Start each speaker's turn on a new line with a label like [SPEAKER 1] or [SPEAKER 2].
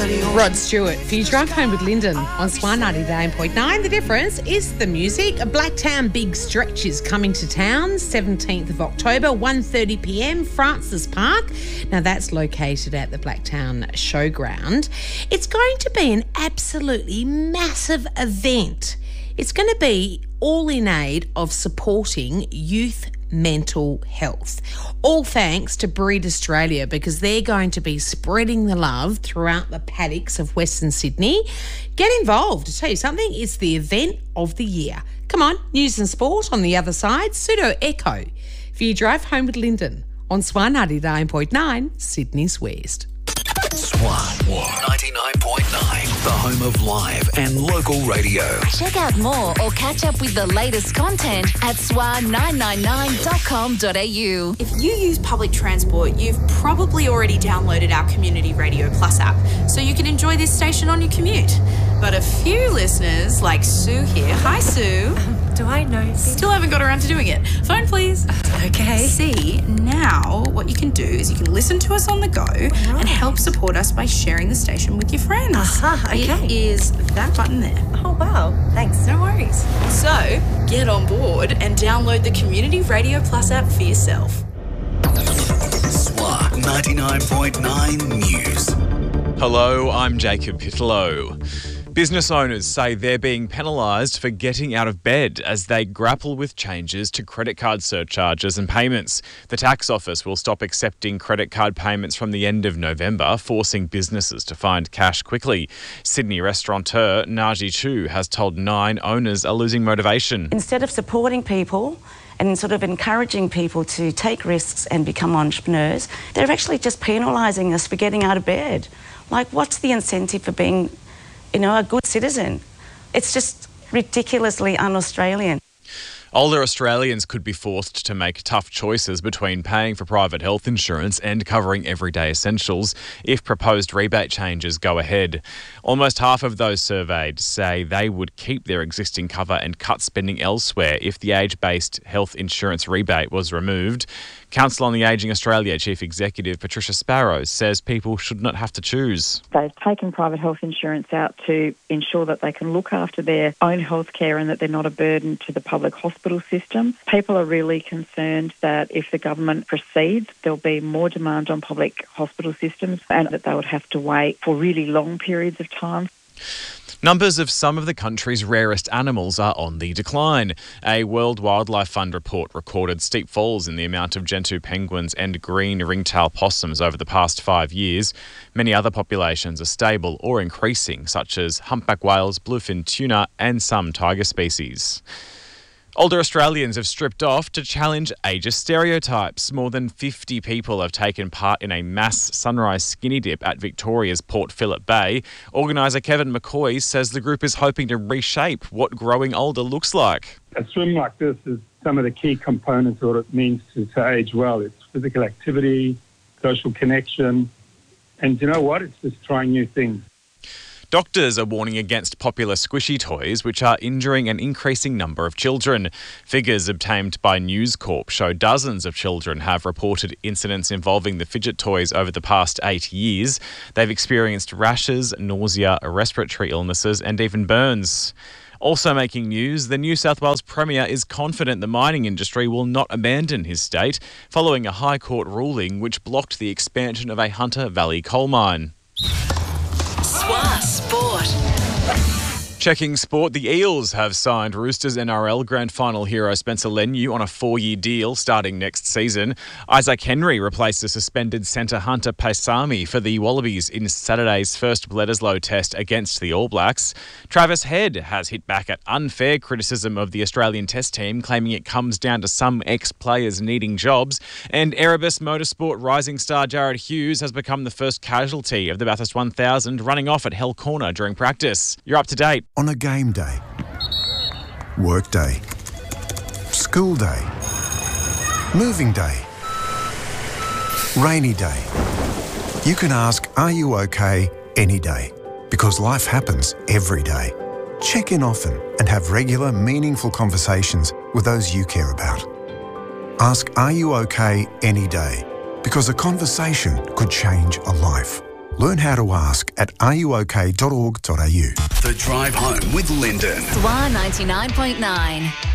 [SPEAKER 1] Rod Stewart, for you drive home with Lyndon on Swan 99.9. The difference is the music. Blacktown Big Stretch is coming to town, 17th of October, 1:30 p.m, Francis Park. Now, that's located at the Blacktown Showground. It's going to be an absolutely massive event. It's going to be all in aid of supporting youth mental health. All thanks to Breed Australia, because they're going to be spreading the love throughout the paddocks of Western Sydney. Get involved. To tell you something, it's the event of the year. Come on, news and sport on the other side. Pseudo Echo for your drive home with Lyndon on Swan 99.9, Sydney's West.
[SPEAKER 2] Swan 99.9, the home of live and local radio.
[SPEAKER 3] Check out more or catch up with the latest content at swan999.com.au.
[SPEAKER 4] If you use public transport, you've probably already downloaded our Community Radio Plus app, so you can enjoy this station on your commute. But a few listeners, like Sue here, hi Sue.
[SPEAKER 5] Do I know?
[SPEAKER 4] Still haven't got around to doing it. Phone please.
[SPEAKER 5] Okay.
[SPEAKER 4] See, now what you can do is you can listen to us on the go and help support us by sharing the station with your friends.
[SPEAKER 5] Okay.
[SPEAKER 4] It is that button there.
[SPEAKER 5] Oh, wow. Thanks.
[SPEAKER 4] No worries. So, get on board and download the Community Radio Plus app for yourself.
[SPEAKER 2] Swan 99.9 News.
[SPEAKER 6] Hello, I'm Jacob Pitlow. Business owners say they're being penalised for getting out of bed as they grapple with changes to credit card surcharges and payments. The tax office will stop accepting credit card payments from the end of November, forcing businesses to find cash quickly. Sydney restaurateur Naji Chu has told Nine owners are losing motivation.
[SPEAKER 7] Instead of supporting people and sort of encouraging people to take risks and become entrepreneurs, they're actually just penalising us for getting out of bed. Like, what's the incentive for being, a good citizen? It's just ridiculously un-Australian.
[SPEAKER 6] Older Australians could be forced to make tough choices between paying for private health insurance and covering everyday essentials if proposed rebate changes go ahead. Almost half of those surveyed say they would keep their existing cover and cut spending elsewhere if the age-based health insurance rebate was removed. Council on the Ageing Australia Chief Executive Patricia Sparrow says people should not have to choose.
[SPEAKER 8] They've taken private health insurance out to ensure that they can look after their own health care and that they're not a burden to the public hospital system. People are really concerned that if the government proceeds, there'll be more demand on public hospital systems and that they would have to wait for really long periods of time.
[SPEAKER 6] Numbers of some of the country's rarest animals are on the decline. A World Wildlife Fund report recorded steep falls in the amount of gentoo penguins and green ringtail possums over the past 5 years. Many other populations are stable or increasing, such as humpback whales, bluefin tuna, and some tiger species. Older Australians have stripped off to challenge ageist stereotypes. More than 50 people have taken part in a mass sunrise skinny dip at Victoria's Port Phillip Bay. Organiser Kevin McCoy says the group is hoping to reshape what growing older looks like.
[SPEAKER 9] A swim like this is some of the key components of what it means to age well. It's physical activity, social connection, and you know what? It's just trying new things.
[SPEAKER 6] Doctors are warning against popular squishy toys, which are injuring an increasing number of children. Figures obtained by News Corp show dozens of children have reported incidents involving the fidget toys over the past 8 years. They've experienced rashes, nausea, respiratory illnesses, and even burns. Also making news, the New South Wales Premier is confident the mining industry will not abandon his state, following a High Court ruling which blocked the expansion of a Hunter Valley coal mine.
[SPEAKER 3] Swan Sport.
[SPEAKER 6] Checking sport, the Eels have signed Roosters NRL Grand Final hero Spencer Leniu on a 4-year deal starting next season. Isaac Henry replaced the suspended centre Hunter Paisami for the Wallabies in Saturday's first Bledisloe test against the All Blacks. Travis Head has hit back at unfair criticism of the Australian Test team, claiming it comes down to some ex-players needing jobs. And Erebus Motorsport rising star Jared Hughes has become the first casualty of the Bathurst 1000, running off at Hell Corner during practice. You're up to date.
[SPEAKER 10] On a game day, work day, school day, moving day, rainy day, you can ask, are you okay, any day? Because life happens every day. Check in often and have regular, meaningful conversations with those you care about. Ask, are you okay, any day? Because a conversation could change a life. Learn how to ask at ruok.org.au.
[SPEAKER 2] The Drive Home with Lyndon.
[SPEAKER 3] Swan 99.9.